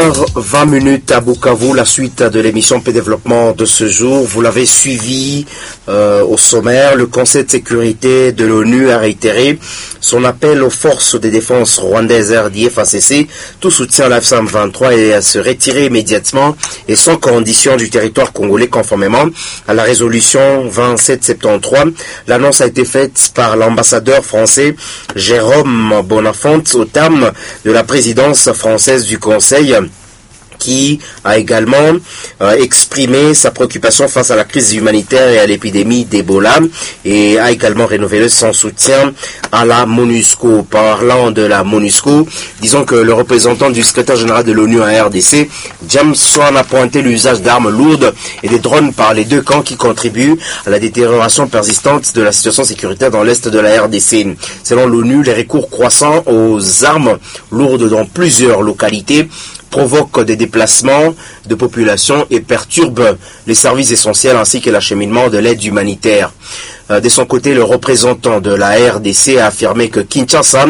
20h20 à Bukavu, la suite de l'émission Paix Développement de ce jour. Vous l'avez suivi au sommaire. Le Conseil de sécurité de l'ONU a réitéré son appel aux forces de défense rwandaises RDF à cesser tout soutien à l'F-23 et à se retirer immédiatement et sans condition du territoire congolais conformément à la résolution 2773. L'annonce a été faite par l'ambassadeur français Jérôme Bonafont au terme de la présidence française du Conseil, qui a également exprimé sa préoccupation face à la crise humanitaire et à l'épidémie d'Ebola et a également renouvelé son soutien à la MONUSCO. Parlant de la MONUSCO, disons que le représentant du secrétaire général de l'ONU en RDC, James Swan, a pointé l'usage d'armes lourdes et des drones par les deux camps qui contribuent à la détérioration persistante de la situation sécuritaire dans l'est de la RDC. Selon l'ONU, les recours croissants aux armes lourdes dans plusieurs localités provoque des déplacements de population et perturbe les services essentiels ainsi que l'acheminement de l'aide humanitaire. De son côté, le représentant de la RDC a affirmé que Kinshasa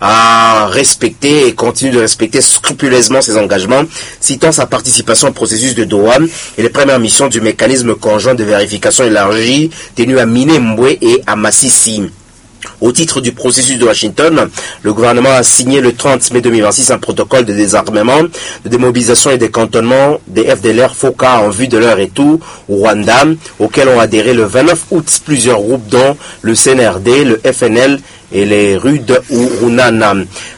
a respecté et continue de respecter scrupuleusement ses engagements, citant sa participation au processus de Doha et les premières missions du mécanisme conjoint de vérification élargie tenu à Minembwe et à Massissi. Au titre du processus de Washington, le gouvernement a signé le 30 mai 2026 un protocole de désarmement, de démobilisation et de cantonnement des FDLR FOCA en vue de leur retour au Rwanda, auquel ont adhéré le 29 août plusieurs groupes dont le CNRD, le FNL et les RUD ou Runana.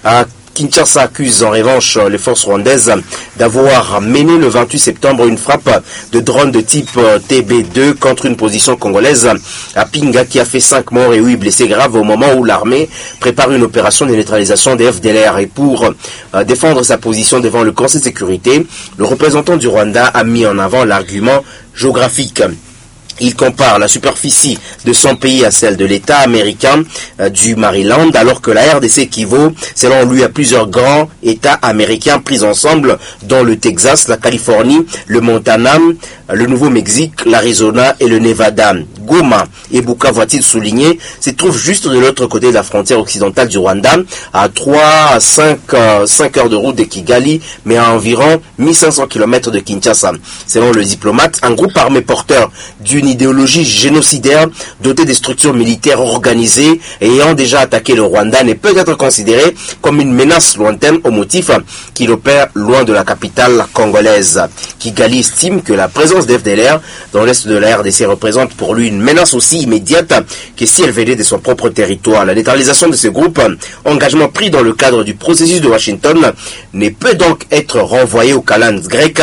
Kinshasa accuse en revanche les forces rwandaises d'avoir mené le 28 septembre une frappe de drone de type TB2 contre une position congolaise à Pinga qui a fait 5 morts et 8 blessés graves au moment où l'armée prépare une opération de neutralisation des FDLR. Et pour défendre sa position devant le Conseil de sécurité, le représentant du Rwanda a mis en avant l'argument géographique. Il compare la superficie de son pays à celle de l'État américain du Maryland, alors que la RDC équivaut, selon lui, à plusieurs grands États américains pris ensemble, dont le Texas, la Californie, le Montana, le Nouveau-Mexique, l'Arizona et le Nevada. Goma et Bukavu, a-t-il souligné, se trouvent juste de l'autre côté de la frontière occidentale du Rwanda, à 3 à 5 heures de route de Kigali, mais à environ 1500 km de Kinshasa. Selon le diplomate, un groupe armé porteur d'une idéologie génocidaire, doté des structures militaires organisées et ayant déjà attaqué le Rwanda, ne peut être considéré comme une menace lointaine au motif qu'il opère loin de la capitale congolaise. Kigali estime que la présence des FDLR dans l'est de la RDC représente pour lui une menace aussi immédiate que si elle venait de son propre territoire. La neutralisation de ce groupe, engagement pris dans le cadre du processus de Washington, ne peut donc être renvoyé au calendrier grec,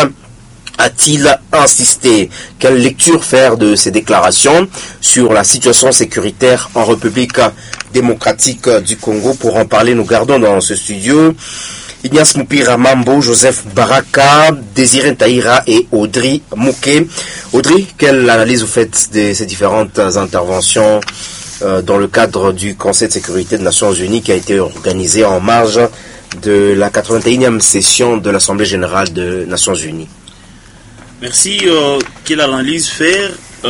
a-t-il insisté. Quelle lecture faire de ces déclarations sur la situation sécuritaire en République démocratique du Congo? Pour en parler, nous gardons dans ce studio Ignace Moupira Mambo, Joseph Baraka, Désiré Taïra et Audrey Mouké. Audrey, quelle analyse vous faites de ces différentes interventions dans le cadre du Conseil de sécurité des Nations Unies qui a été organisé en marge de la 81e session de l'Assemblée générale des Nations Unies? Merci. Quelle analyse faire?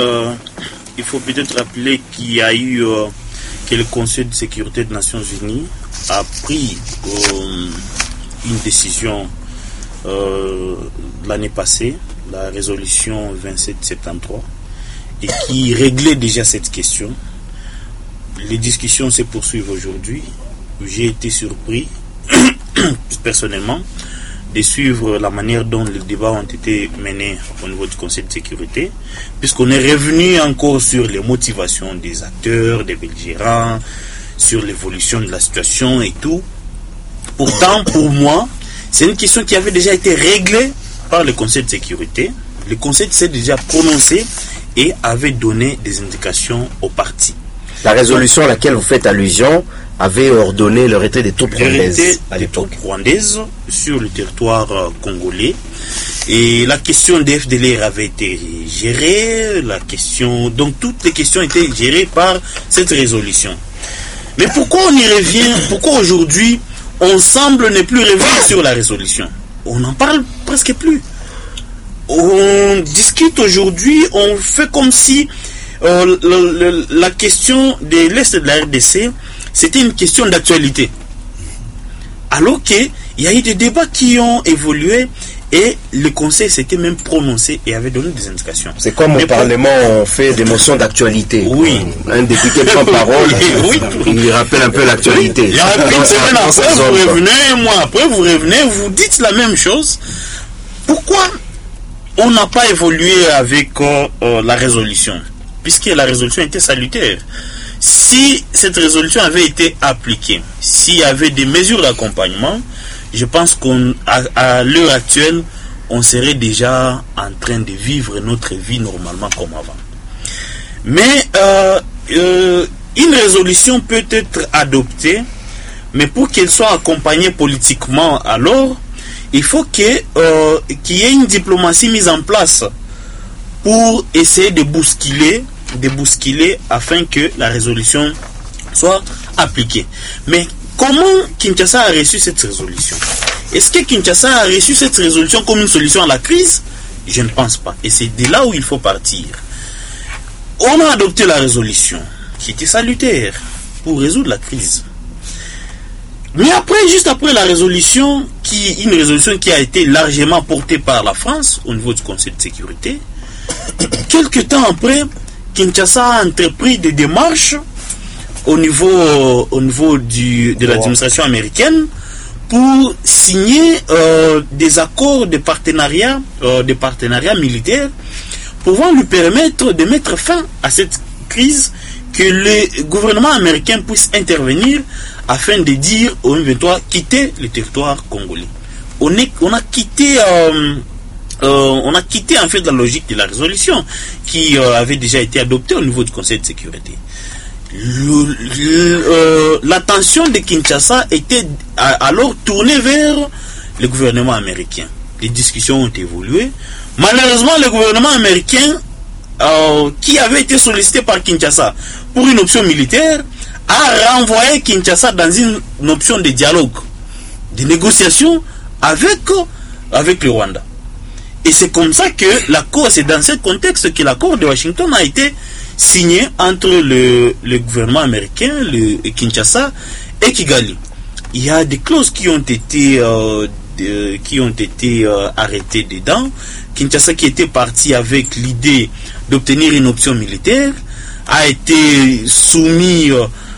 Il faut peut-être rappeler qu'il y a eu que le Conseil de sécurité des Nations Unies a pris une décision l'année passée, la résolution 2773, et qui réglait déjà cette question. Les discussions se poursuivent aujourd'hui. J'ai été surpris, personnellement, de suivre la manière dont les débats ont été menés au niveau du Conseil de sécurité, puisqu'on est revenu encore sur les motivations des acteurs, des belligérants, sur l'évolution de la situation et tout. Pourtant, pour moi, c'est une question qui avait déjà été réglée par le Conseil de sécurité. Le Conseil s'est déjà prononcé et avait donné des indications aux partis. La résolution à laquelle vous faites allusion avait ordonné le retrait des troupes rwandaises à l'époque. Sur le territoire congolais. Et la question des FDLR avait été gérée. Donc toutes les questions étaient gérées par cette résolution. Mais pourquoi on y revient? Pourquoi aujourd'hui on semble ne plus revenir sur la résolution? On n'en parle presque plus. On discute aujourd'hui, on fait comme si la question de l'Est de la RDC, c'était une question d'actualité. Alors qu'il y a eu des débats qui ont évolué Et le Conseil s'était même prononcé et avait donné des indications. C'est comme au Parlement, on fait des motions d'actualité. Oui. Un député prend parole, oui. Il rappelle un peu l'actualité. Il rappelle une semaine après, vous revenez, un mois après, vous revenez, vous dites la même chose. Pourquoi on n'a pas évolué avec la résolution? Puisque la résolution était salutaire. Si cette résolution avait été appliquée, s'il y avait des mesures d'accompagnement, je pense qu'à l'heure actuelle, on serait déjà en train de vivre notre vie normalement comme avant. Mais une résolution peut être adoptée, mais pour qu'elle soit accompagnée politiquement, alors, il faut qu'il y ait une diplomatie mise en place pour essayer de bousculer afin que la résolution soit appliquée. Mais comment Kinshasa a reçu cette résolution? Est-ce que Kinshasa a reçu cette résolution comme une solution à la crise? Je ne pense pas. Et c'est de là où il faut partir. On a adopté la résolution qui était salutaire pour résoudre la crise. Mais après, juste après la résolution, une résolution qui a été largement portée par la France au niveau du Conseil de sécurité, quelques temps après, Kinshasa a entrepris des démarches au niveau de l'administration américaine pour signer des accords de partenariat militaire pouvant lui permettre de mettre fin à cette crise, que le gouvernement américain puisse intervenir afin de dire au M23 quitter le territoire congolais. On a quitté en fait la logique de la résolution qui avait déjà été adoptée au niveau du Conseil de sécurité. L'attention de Kinshasa était alors tournée vers le gouvernement américain. Les discussions ont évolué. Malheureusement, le gouvernement américain, qui avait été sollicité par Kinshasa pour une option militaire, a renvoyé Kinshasa dans une option de dialogue, de négociation avec le Rwanda. Et c'est comme ça que c'est dans ce contexte que l'accord de Washington a été signé entre le gouvernement américain, le Kinshasa et Kigali. Il y a des clauses qui ont été arrêtées dedans. Kinshasa, qui était parti avec l'idée d'obtenir une option militaire, a été soumis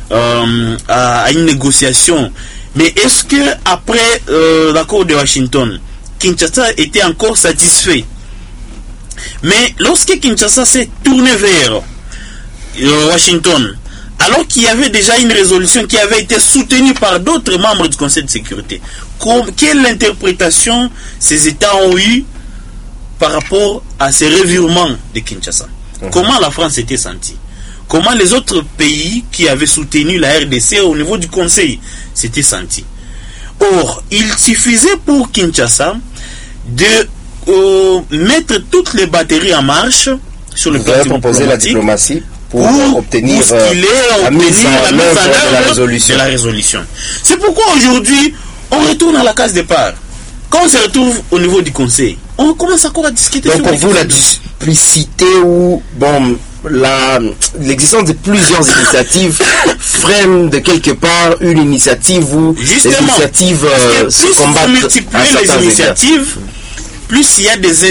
à une négociation. Mais est-ce que après l'accord de Washington, Kinshasa était encore satisfait? Mais lorsque Kinshasa s'est tourné vers Washington, alors qu'il y avait déjà une résolution qui avait été soutenue par d'autres membres du Conseil de sécurité, quelle interprétation ces États ont eu par rapport à ces revirements de Kinshasa? Comment la France s'était sentie? Comment les autres pays qui avaient soutenu la RDC au niveau du Conseil s'étaient sentis? Or, il suffisait pour Kinshasa de mettre toutes les batteries en marche sur le plan diplomatique, la diplomatie pour obtenir la mise en œuvre de la résolution. C'est pourquoi aujourd'hui, on retourne à la case départ. Quand on se retrouve au niveau du Conseil, on commence encore à discuter. Donc pour vous, la duplicité ou l'existence de plusieurs initiatives freine de quelque part une initiative où les initiatives se combattent. Plus multiplier les initiatives, plus il y a des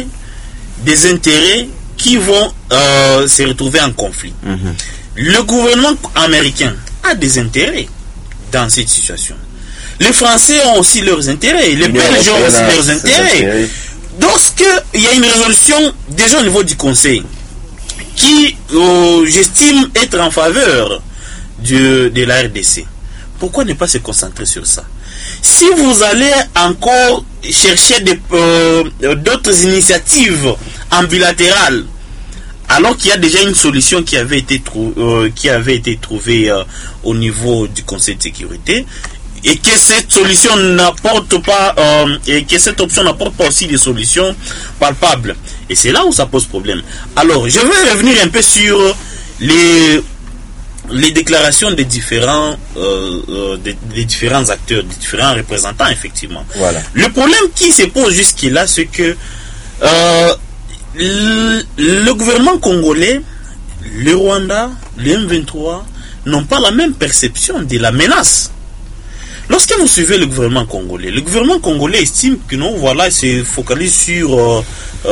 intérêts qui vont se retrouver en conflit. Le gouvernement américain a des intérêts dans cette situation. Les Français ont aussi leurs intérêts, les Belges ont aussi leurs intérêts. Lorsqu'il y a une résolution déjà au niveau du Conseil qui, j'estime, être en faveur de la RDC, pourquoi ne pas se concentrer sur ça? Si vous allez encore chercher d'autres initiatives en bilatéral, alors qu'il y a déjà une solution qui avait été trouvée au niveau du Conseil de sécurité, et que cette solution n'apporte pas, et que cette option n'apporte pas aussi des solutions palpables. Et c'est là où ça pose problème. Alors, je vais revenir un peu sur les déclarations des différents acteurs, des différents représentants, effectivement. Voilà. Le problème qui se pose jusque-là, c'est que le gouvernement congolais, le Rwanda, le M23 n'ont pas la même perception de la menace. Lorsque vous suivez le gouvernement congolais estime que non, voilà, il se focalise sur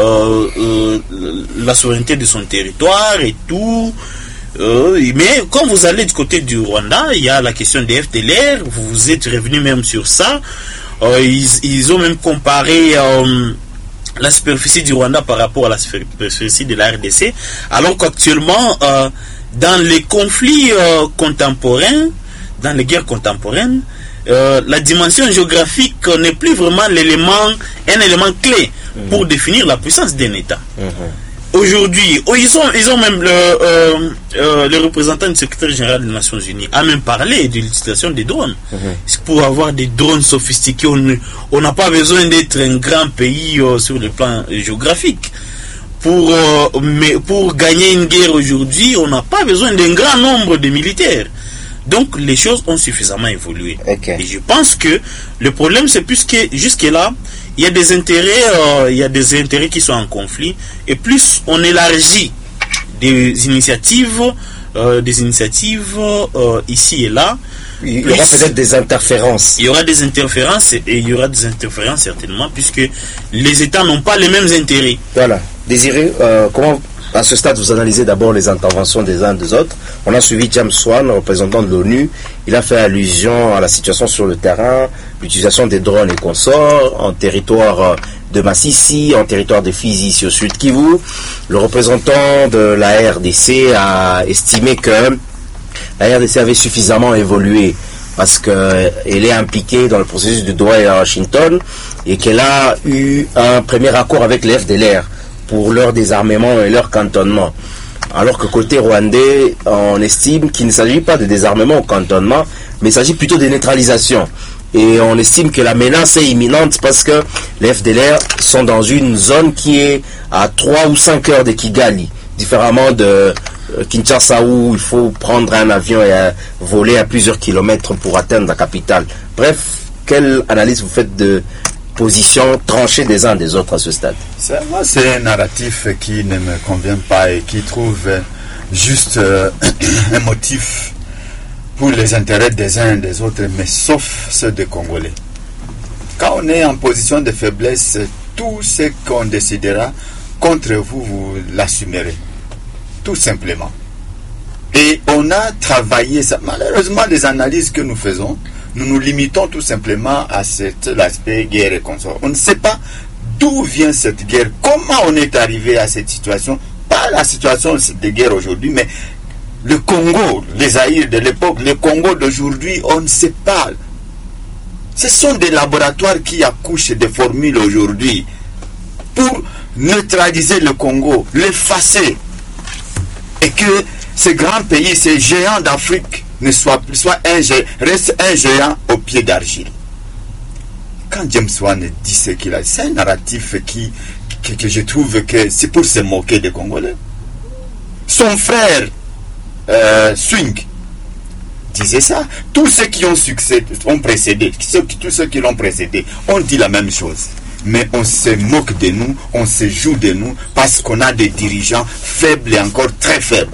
la souveraineté de son territoire et tout. Mais quand vous allez du côté du Rwanda, il y a la question des FDLR, vous êtes revenu même sur ça. Ils ont même comparé la superficie du Rwanda par rapport à la superficie de la RDC, alors qu'actuellement, dans les conflits contemporains, dans les guerres contemporaines, la dimension géographique n'est plus vraiment un élément clé pour définir la puissance d'un État. Aujourd'hui, ils ont même le représentant du secrétaire général des Nations Unies a même parlé de l'utilisation des drones. Pour avoir des drones sophistiqués, on n'a pas besoin d'être un grand pays sur le plan géographique. Mais pour gagner une guerre aujourd'hui, on n'a pas besoin d'un grand nombre de militaires. Donc les choses ont suffisamment évolué. Et je pense que le problème, c'est plus que jusque-là, il y a des intérêts qui sont en conflit, et plus on élargit des initiatives ici et là, il y aura peut-être des interférences. Il y aura des interférences, et il y aura des interférences certainement, puisque les États n'ont pas les mêmes intérêts. Voilà. Désiré, comment à ce stade vous analysez d'abord les interventions des uns des autres? On a suivi James Swan, représentant de l'ONU. Il a fait allusion à la situation sur le terrain, l'utilisation des drones et consorts en territoire de Massissi, en territoire de Fizi, ici au sud Kivu. Le représentant de la RDC a estimé que la RDC avait suffisamment évolué parce qu'elle est impliquée dans le processus de Doha à Washington et qu'elle a eu un premier accord avec les FDLR pour leur désarmement et leur cantonnement. Alors que côté rwandais, on estime qu'il ne s'agit pas de désarmement ou cantonnement, mais il s'agit plutôt de neutralisation. Et on estime que la menace est imminente parce que les FDLR sont dans une zone qui est à 3 ou 5 heures de Kigali, différemment de Kinshasa où il faut prendre un avion et voler à plusieurs kilomètres pour atteindre la capitale. Bref, quelle analyse vous faites de position tranchée des uns des autres à ce stade? Moi, c'est un narratif qui ne me convient pas et qui trouve juste un motif pour les intérêts des uns et des autres, mais sauf ceux des Congolais. Quand on est en position de faiblesse, tout ce qu'on décidera contre vous, vous l'assumerez. Tout simplement. Et on a travaillé ça. Malheureusement, les analyses que nous faisons, nous nous limitons tout simplement à l'aspect guerre et consort. On ne sait pas d'où vient cette guerre, comment on est arrivé à cette situation, pas la situation de guerre aujourd'hui, mais le Congo, les Zaïre de l'époque, le Congo d'aujourd'hui, on ne sait pas. Ce sont des laboratoires qui accouchent des formules aujourd'hui pour neutraliser le Congo, l'effacer, et que ces grands pays, ces géants d'Afrique, reste un géant au pied d'argile. Quand James Wan dit ce qu'il a, c'est un narratif que je trouve que c'est pour se moquer des Congolais. Son frère Swing disait ça. Tous ceux qui ont précédé, tous ceux qui l'ont précédé ont dit la même chose. Mais on se moque de nous, on se joue de nous parce qu'on a des dirigeants faibles et encore très faibles.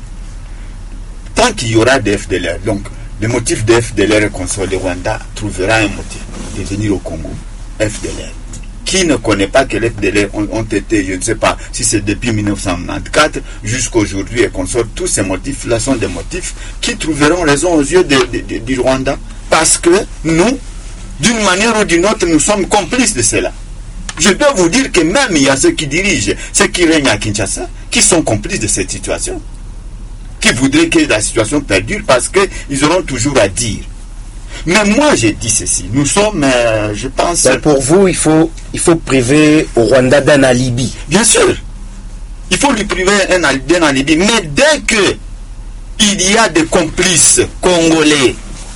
Tant qu'il y aura des FDLR, donc le motif des FDLR contre le Rwanda trouvera un motif de venir au Congo. FDLR. Qui ne connaît pas que les FDLR ont été, je ne sais pas si c'est depuis 1994 jusqu'à aujourd'hui et qu'on sort, tous ces motifs-là sont des motifs qui trouveront raison aux yeux du Rwanda. Parce que nous, d'une manière ou d'une autre, nous sommes complices de cela. Je dois vous dire que même il y a ceux qui dirigent, ceux qui règnent à Kinshasa, qui sont complices de cette situation. Qui voudraient que la situation perdure parce qu'ils auront toujours à dire. Mais moi, j'ai dit ceci. Nous sommes, je pense... Donc pour vous, il faut priver au Rwanda d'un alibi. Bien sûr. Il faut lui priver d'un alibi. Mais dès que il y a des complices congolais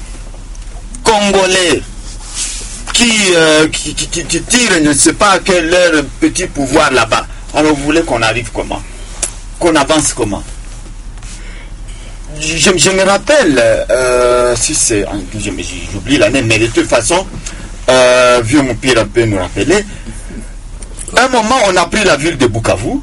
qui tirent, je ne sais pas quel est leur petit pouvoir là-bas, alors vous voulez qu'on arrive comment? Qu'on avance comment? Je me rappelle, si c'est, j'oublie l'année, mais de toute façon, vieux mon pire peut nous rappeler, à un moment on a pris la ville de Bukavu,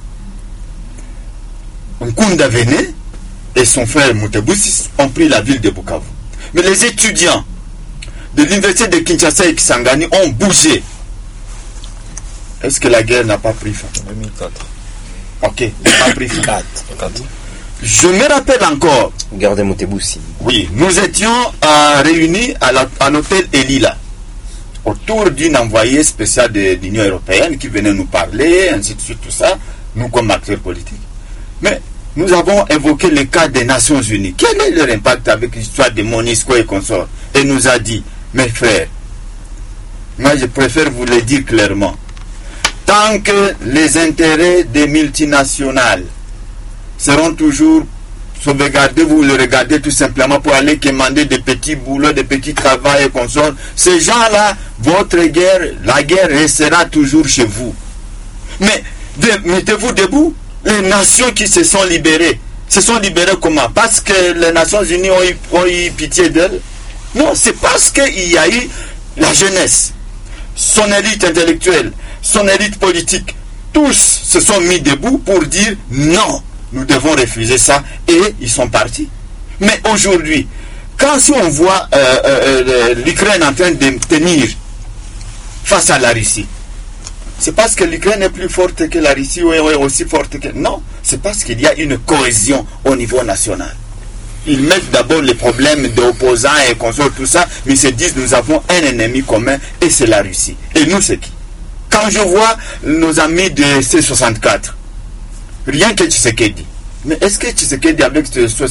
Nkunda Vene et son frère Moutebousis ont pris la ville de Bukavu. Mais les étudiants de l'université de Kinshasa et Kisangani ont bougé. Est-ce que la guerre n'a pas pris fin? 2004. Ok, n'a pas pris fin. 4. Je me rappelle encore. Gardez Mouteboussi. Oui, nous étions réunis à l'hôtel Elila, autour d'une envoyée spéciale de l'Union européenne qui venait nous parler, ainsi de suite, tout ça, nous comme acteurs politiques. Mais nous avons évoqué le cas des Nations Unies. Quel est leur impact avec l'histoire de MONUSCO et consorts? Et nous a dit, mes frères, moi je préfère vous le dire clairement, tant que les intérêts des multinationales seront toujours sauvegardés, vous le regardez tout simplement pour aller commander des petits boulots, des petits travaux et consorts, ces gens-là, votre guerre, la guerre restera toujours chez vous. Mais mettez-vous debout. Les nations qui se sont libérées comment? Parce que les Nations Unies ont eu pitié d'elles? Non, c'est parce qu'il y a eu la jeunesse, son élite intellectuelle, son élite politique. Tous se sont mis debout pour dire non, nous devons refuser ça, et ils sont partis. Mais aujourd'hui, si on voit l'Ukraine en train de tenir face à la Russie, c'est parce que l'Ukraine est plus forte que la Russie ou est aussi forte que... Non, c'est parce qu'il y a une cohésion au niveau national. Ils mettent d'abord les problèmes d'opposants et consorts, tout ça, mais ils se disent nous avons un ennemi commun et c'est la Russie. Et nous, c'est qui? Quand je vois nos amis de C64, rien que Tshisekedi, mais est-ce que Tshisekedi avec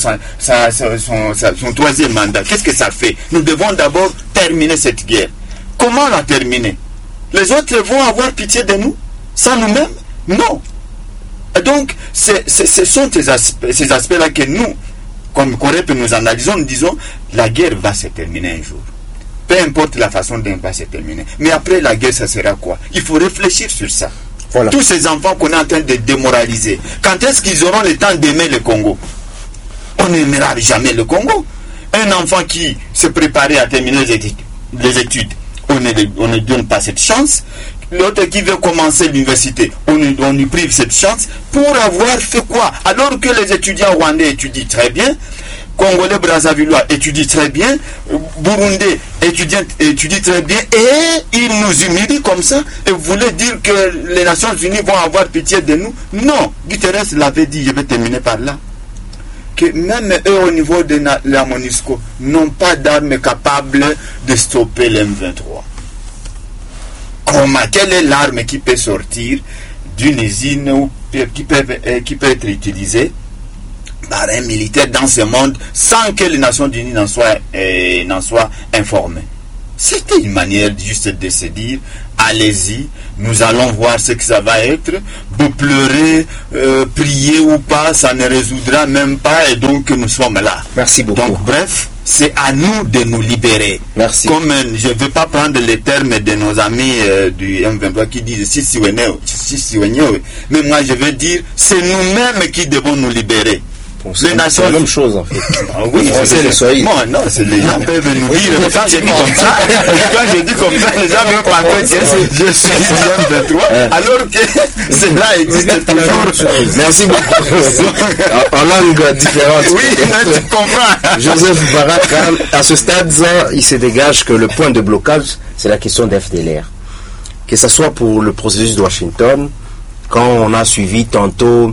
son troisième mandat, qu'est-ce que ça fait? Nous devons d'abord terminer cette guerre. Comment la terminer? Les autres vont avoir pitié de nous? Sans nous-mêmes? Non. Et donc, ce sont ces aspects-là que nous, comme Corée, nous analysons, nous disons, la guerre va se terminer un jour. Peu importe la façon dont elle va se terminer. Mais après la guerre, ça sera quoi? Il faut réfléchir sur ça. Voilà. Tous ces enfants qu'on est en train de démoraliser, quand est-ce qu'ils auront le temps d'aimer le Congo? On n'aimera jamais le Congo. Un enfant qui se préparait à terminer les études, on ne donne pas cette chance. L'autre qui veut commencer l'université, on lui prive cette chance pour avoir fait quoi? Alors que les étudiants rwandais étudient très bien, Congolais Brazzavillois étudient très bien, Burundais étudient très bien, et ils nous humilient comme ça. Et vous voulez dire que les Nations Unies vont avoir pitié de nous? Non, Guterres l'avait dit, je vais terminer par là, que même eux au niveau de la MONUSCO n'ont pas d'armes capables de stopper l'M23. Comment? Quelle est l'arme qui peut sortir d'une usine ou qui peut être utilisée par un militaire dans ce monde sans que les Nations Unies n'en soient informées? C'était une manière juste de se dire, allez-y, nous allons voir ce que ça va être, vous pleurez, prier ou pas, ça ne résoudra même pas, et donc nous sommes là. Merci beaucoup. Donc bref, c'est à nous de nous libérer. Merci. Comme je ne veux pas prendre les termes de nos amis du M23 qui disent si, mais moi je veux dire, c'est nous-mêmes qui devons nous libérer. C'est la même chose en fait. Oui, non, c'est les gens peuvent nous dire. Quand je dis comme ça, les gens me parlent que je suis du M23, alors que cela existe toujours. Merci beaucoup. En langue différente. Oui, tu comprends. Joseph Baraka, à ce stade, il se dégage que le point de blocage, c'est la question d'FDLR. Que ce soit pour le processus de Washington, quand on a suivi tantôt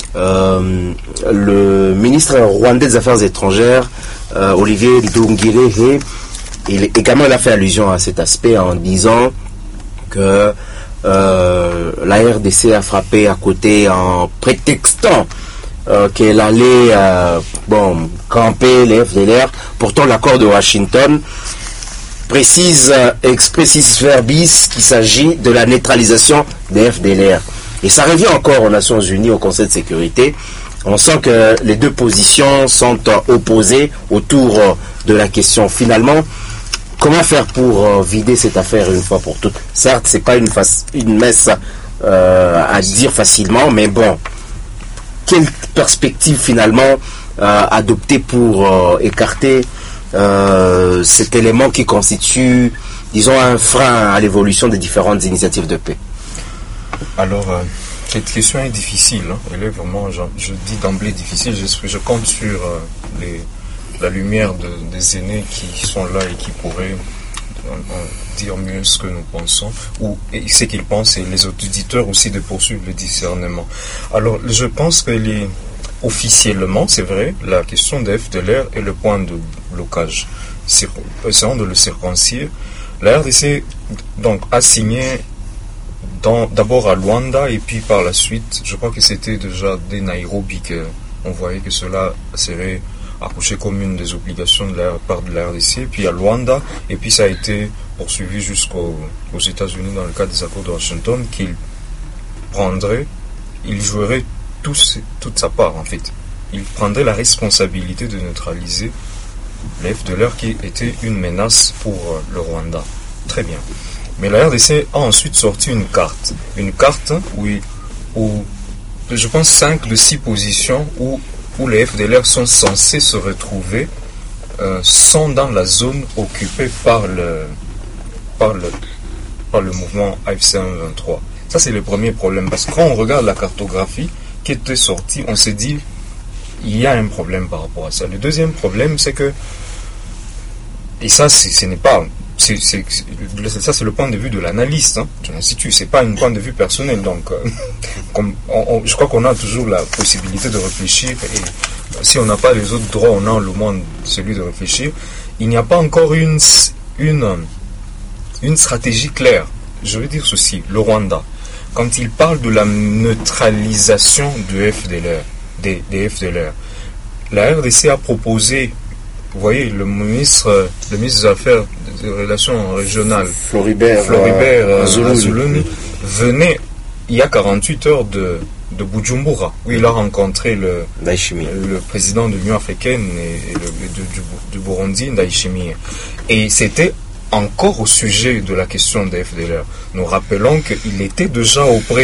le ministre rwandais des Affaires étrangères, Olivier Nduhungirehe, il a fait allusion à cet aspect en disant que la RDC a frappé à côté en prétextant qu'elle allait camper les FDLR. Pourtant, l'accord de Washington précise expressis verbis qu'il s'agit de la neutralisation des FDLR. Et ça revient encore aux Nations Unies, au Conseil de sécurité. On sent que les deux positions sont opposées autour de la question. Finalement, comment faire pour vider cette affaire une fois pour toutes? Certes, c'est pas une messe à dire facilement, mais bon, quelle perspective finalement adopter pour écarter cet élément qui constitue, disons, un frein à l'évolution des différentes initiatives de paix? Alors, cette question est difficile. Hein. Elle est vraiment, je dis d'emblée difficile. Je compte sur la lumière des aînés qui sont là et qui pourraient dire mieux ce que nous pensons, ou ce qu'ils pensent, et les auditeurs aussi de poursuivre le discernement. Alors, je pense que officiellement, c'est vrai, la question des FDLR est le point de blocage. Essayons de le circoncire. La RDC donc, a signé d'abord à Luanda, et puis par la suite, je crois que c'était déjà dès Nairobi qu'on voyait que cela serait accouché comme une des obligations de la part de la RDC, puis à Luanda, et puis ça a été poursuivi jusqu'aux États-Unis dans le cadre des accords de Washington, qu'il jouerait toute sa part en fait. Il prendrait la responsabilité de neutraliser les FDLR qui était une menace pour le Rwanda. Très bien. Mais la RDC a ensuite sorti une carte où je pense 5 de 6 positions où les FDLR sont censés se retrouver sont dans la zone occupée par le mouvement AFC M23. Ça, c'est le premier problème, parce que quand on regarde la cartographie qui était sortie, on s'est dit il y a un problème par rapport à ça. Le deuxième problème, c'est que, et ça, ce n'est pas, ça c'est le point de vue de l'analyste, hein, de l'Institut, c'est pas un point de vue personnel, donc je crois qu'on a toujours la possibilité de réfléchir, et si on n'a pas les autres droits, on a le moins celui de réfléchir. Il n'y a pas encore une stratégie claire. Je veux dire ceci, le Rwanda, quand il parle de la neutralisation des FDLR, la RDC a proposé, vous voyez, le ministre des Affaires des Relations Régionales, Floribert Azuluni, venait il y a 48 heures de Bujumbura, où il a rencontré le président de l'Union africaine et du Burundi, Ndayishimiye. Et c'était encore au sujet de la question des FDLR. Nous rappelons qu'il était déjà auprès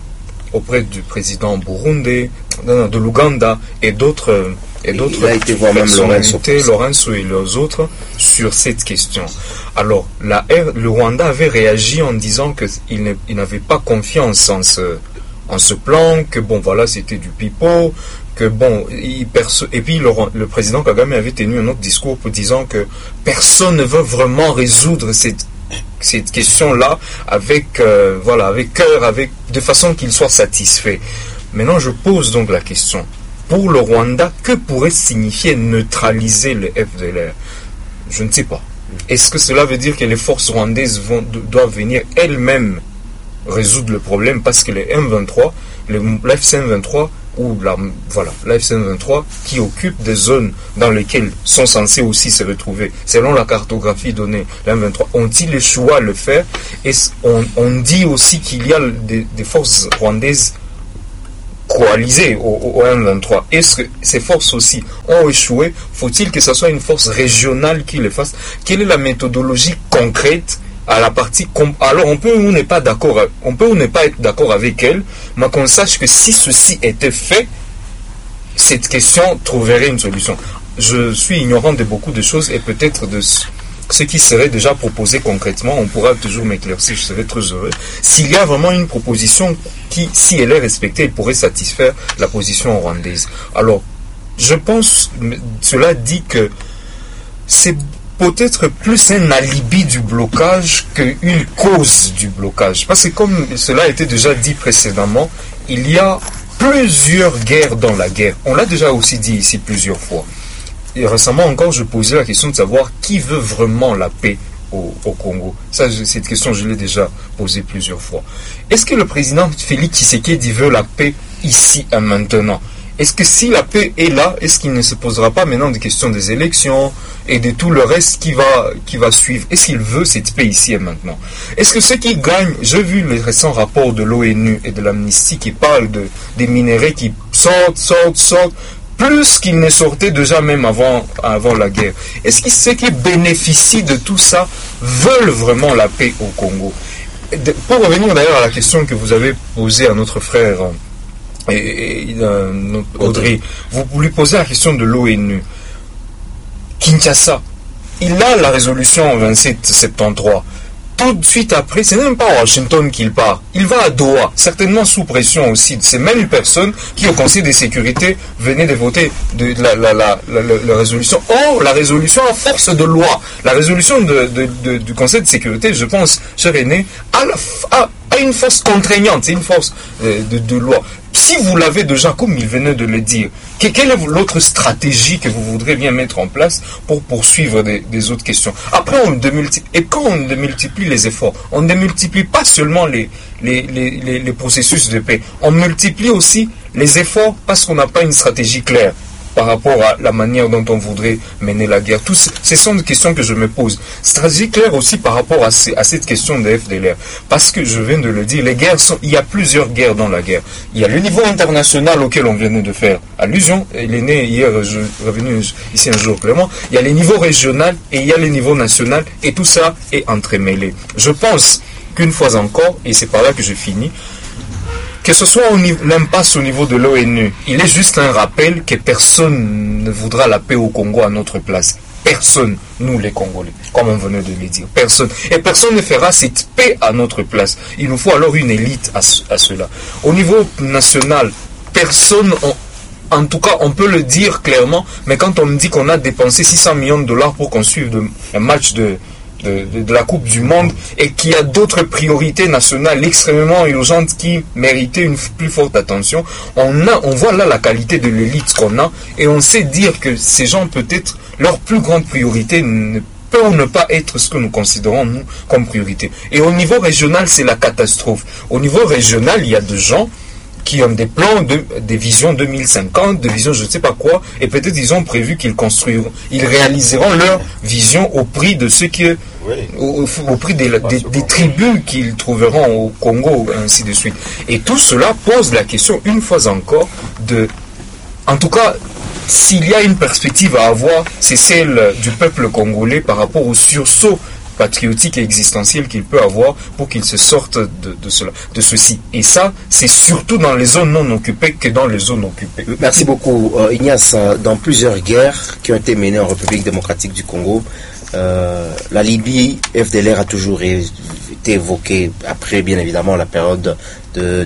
du président burundais, de l'Ouganda et d'autres il a été voir même Lorenzo et les autres sur cette question. Alors, le Rwanda avait réagi en disant qu'il n'avait pas confiance en ce plan, que bon voilà c'était du pipeau, que bon et puis le président Kagame avait tenu un autre discours pour disant que personne ne veut vraiment résoudre cette question-là avec cœur, de façon qu'il soit satisfait. Maintenant, je pose donc la question. Pour le Rwanda, que pourrait signifier neutraliser le FDLR? Je ne sais pas. Est-ce que cela veut dire que les forces rwandaises doivent venir elles-mêmes résoudre le problème parce que les M23, l'AFC M23 ou l'AFC M23 qui occupe des zones dans lesquelles sont censés aussi se retrouver, selon la cartographie donnée, les M23, ont-ils échoué à le faire? Et on dit aussi qu'il y a des forces rwandaises coalisées au M23. Est-ce que ces forces aussi ont échoué? Faut-il que ce soit une force régionale qui le fasse? Quelle est la méthodologie concrète à la partie alors on peut ou n'est pas d'accord, on peut ou n'est pas être d'accord avec elle, mais qu'on sache que si ceci était fait, cette question trouverait une solution. Je suis ignorant de beaucoup de choses et peut-être de ce qui serait déjà proposé concrètement, on pourra toujours m'éclaircir, je serais très heureux. S'il y a vraiment une proposition qui, si elle est respectée, elle pourrait satisfaire la position rwandaise. Alors, je pense, cela dit que c'est peut-être plus un alibi du blocage qu'une cause du blocage. Parce que comme cela a été déjà dit précédemment, il y a plusieurs guerres dans la guerre. On l'a déjà aussi dit ici plusieurs fois. Et récemment encore, je posais la question de savoir qui veut vraiment la paix au Congo. Cette question, je l'ai déjà posée plusieurs fois. Est-ce que le président Félix Tshisekedi veut la paix ici et maintenant? Est-ce que si la paix est là, est-ce qu'il ne se posera pas maintenant des questions des élections et de tout le reste qui va suivre? Est-ce qu'il veut cette paix ici et maintenant? Est-ce que ceux qui gagnent, j'ai vu les récents rapports de l'ONU et de l'Amnesty qui parlent des minéraux qui sortent, plus qu'ils ne sortaient déjà même avant la guerre. Est-ce que ceux qui bénéficient de tout ça veulent vraiment la paix au Congo? Pour revenir d'ailleurs à la question que vous avez posée à notre frère Audrey, vous lui posez la question de l'ONU. Kinshasa, il a la résolution 2773. tout de suite après, c'est même pas à Washington qu'il part. Il va à Doha, certainement sous pression aussi de ces mêmes personnes qui, au Conseil de sécurité, venaient de voter la résolution. Or, la résolution a force de loi. La résolution du Conseil de sécurité, je pense, cher René, a une force contraignante, c'est une force de loi. Si vous l'avez déjà, comme il venait de le dire, quelle est l'autre stratégie que vous voudrez bien mettre en place pour poursuivre des autres questions? Après, quand on démultiplie les efforts, on ne démultiplie pas seulement les processus de paix, on multiplie aussi les efforts parce qu'on n'a pas une stratégie claire par rapport à la manière dont on voudrait mener la guerre. Ce sont des questions que je me pose. Stratégie claire aussi par rapport à cette question de FDLR. Parce que je viens de le dire, il y a plusieurs guerres dans la guerre. Il y a le niveau international auquel on venait de faire allusion. Il est né hier, je suis revenu ici un jour clairement. Il y a les niveaux régionaux et il y a les niveaux nationaux. Et tout ça est entremêlé. Je pense qu'une fois encore, et c'est par là que je finis, que ce soit l'impasse au niveau de l'ONU, il est juste un rappel que personne ne voudra la paix au Congo à notre place. Personne, nous les Congolais, comme on venait de le dire. Personne. Et personne ne fera cette paix à notre place. Il nous faut alors une élite à cela. Au niveau national, personne... En tout cas, on peut le dire clairement, mais quand on me dit qu'on a dépensé 600 millions de dollars pour construire un match de la Coupe du Monde et qu'il y a d'autres priorités nationales extrêmement urgentes qui méritaient une plus forte attention, on voit là la qualité de l'élite qu'on a et on sait dire que ces gens, peut-être, leur plus grande priorité ne peut ou ne pas être ce que nous considérons, nous, comme priorité. Et au niveau régional, c'est la catastrophe. Au niveau régional, il y a des gens qui ont des plans, des visions 2050, des visions je ne sais pas quoi, et peut-être ils ont prévu qu'ils construiront, ils réaliseront leur vision au prix de ceux qui, au prix des tribus qu'ils trouveront au Congo, ainsi de suite. Et tout cela pose la question, une fois encore, en tout cas, s'il y a une perspective à avoir, c'est celle du peuple congolais par rapport au sursaut patriotique et existentiel qu'il peut avoir pour qu'il se sorte de ceci. Et ça, c'est surtout dans les zones non occupées que dans les zones occupées. Merci beaucoup, Ignace. Dans plusieurs guerres qui ont été menées en République démocratique du Congo, la Libye, FDLR a toujours été évoquée après, bien évidemment, la période de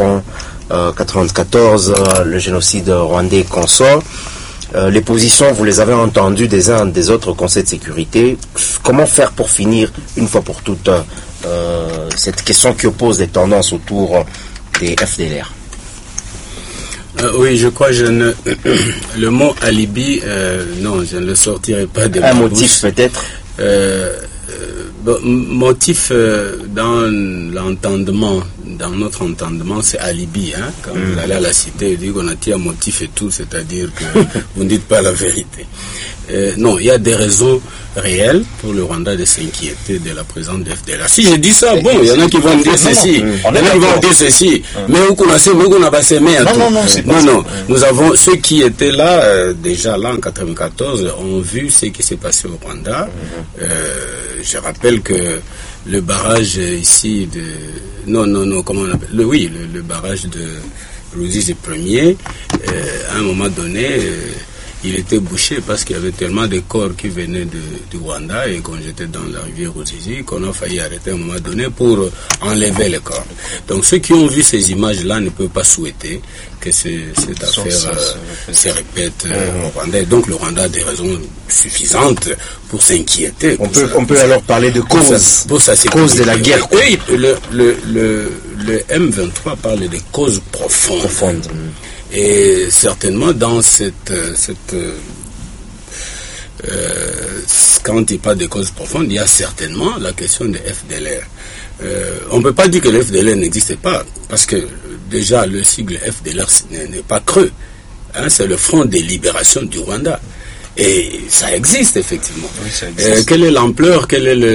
1994, le génocide rwandais consort. Les positions, vous les avez entendues des uns des autres conseils de sécurité. Comment faire pour finir, une fois pour toutes, cette question qui oppose les tendances autour des FDLR? Oui, je crois le mot alibi, non, je ne le sortirai pas de un motif peut-être motif dans l'entendement, dans notre entendement, c'est alibi. Hein? Quand vous allez à la cité, vous dites qu'on a tiré un motif et tout, c'est-à-dire que vous ne dites pas la vérité. Non, il y a des raisons réelles pour le Rwanda de s'inquiéter de la présence de FDLR. Si je dis ça, bon, il y en a qui vont me dire ceci, il y en a qui vont me dire ceci, mais où qu'on a fait, mais qu'on a passé, mais non, nous avons, ceux qui étaient là, déjà là en 94, ont vu ce qui s'est passé au Rwanda. Je rappelle que le barrage ici de... Non, comment on appelle le barrage de Ruzizi Ier, à un moment donné, il était bouché parce qu'il y avait tellement de corps qui venaient du Rwanda et qu'on jetait dans la rivière Ruzizi qu'on a failli arrêter à un moment donné pour enlever les corps. Donc ceux qui ont vu ces images-là ne peuvent pas souhaiter que cette affaire se répète au Rwanda. Et donc le Rwanda a des raisons suffisantes pour s'inquiéter. On peut alors parler de cause de la guerre. Oui, le M23 parle des causes profondes. Et certainement dans quand il parle de causes profondes, il y a certainement la question de FDLR. On ne peut pas dire que le FDLR n'existe pas, parce que déjà le sigle FDLR n'est pas creux. Hein, c'est le Front de libération du Rwanda. Et ça existe effectivement. Oui, ça existe. Quelle est l'ampleur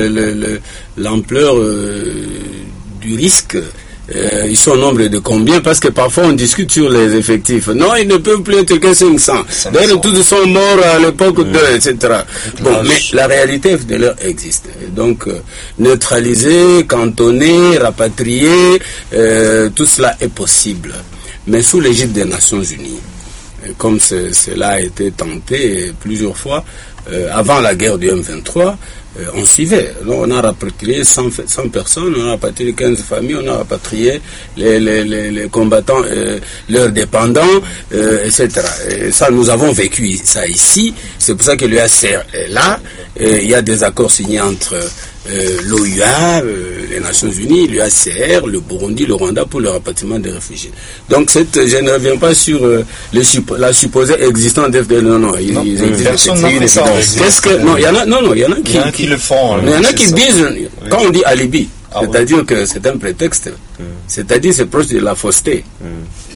du risque? Ils sont au nombre de combien? Parce que parfois on discute sur les effectifs. Non, ils ne peuvent plus être que 500. D'ailleurs, tous sont morts à l'époque de, etc. Bon, mais la réalité FDLR existe. Donc, neutraliser, cantonner, rapatrier, tout cela est possible. Mais sous l'égide des Nations Unies. Comme cela a été tenté plusieurs fois, avant la guerre du M23, on suivait. Donc, on a rapatrié 100 personnes, on a rapatrié 15 familles, on a rapatrié les combattants, leurs dépendants, etc. Et ça, nous avons vécu ça ici. C'est pour ça que l'UACR est là. Il y a des accords signés entre l'OUA, les Nations Unies, l'UACR, le Burundi, le Rwanda pour le rapatriement des réfugiés. Donc je ne reviens pas sur la supposée existence d'FDL. Non, ils existent. Personne n'a fait ça. Non, il y en a qui le font. Mais il y en a qui disent, quand on dit alibi, c'est-à-dire que c'est un prétexte, c'est-à-dire c'est proche de la fausseté.